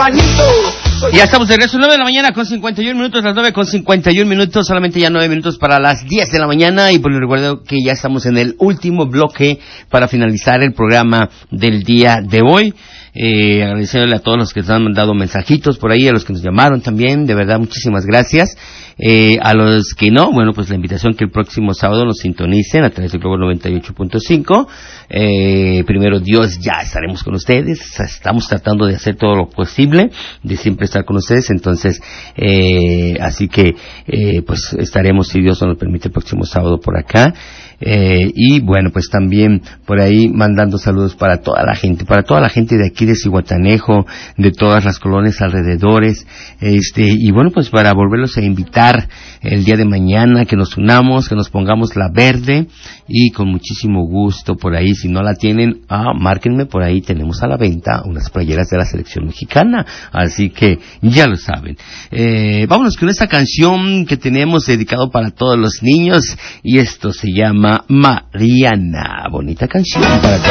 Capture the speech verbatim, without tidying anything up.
bañito. Ya estamos de regreso, nueve de la mañana con cincuenta y un minutos, las nueve con cincuenta y un minutos, solamente ya nueve minutos para las diez de la mañana, y pues les recuerdo que ya estamos en el último bloque para finalizar el programa del día de hoy. Eh, agradecerle a todos los que nos han mandado mensajitos por ahí, a los que nos llamaron también, de verdad muchísimas gracias. Eh, a los que no, bueno, pues la invitación que el próximo sábado nos sintonicen a través del Globo noventa y ocho punto cinco. Eh, primero Dios, ya estaremos con ustedes, estamos tratando de hacer todo lo posible, de siempre estar con ustedes, entonces, eh, así que, eh, pues estaremos, si Dios nos lo permite, el próximo sábado por acá. Eh, y bueno, pues también por ahí mandando saludos para toda la gente, para toda la gente de aquí de Zihuatanejo, de todas las colonias alrededores, este, y bueno, pues para volverlos a invitar el día de mañana, que nos unamos, que nos pongamos la verde, y con muchísimo gusto por ahí, si no la tienen, ah, márquenme, por ahí tenemos a la venta unas playeras de la selección mexicana, así que ya lo saben. Eh, vámonos con esta canción que tenemos dedicado para todos los niños, y esto se llama Mariana, bonita canción para todos.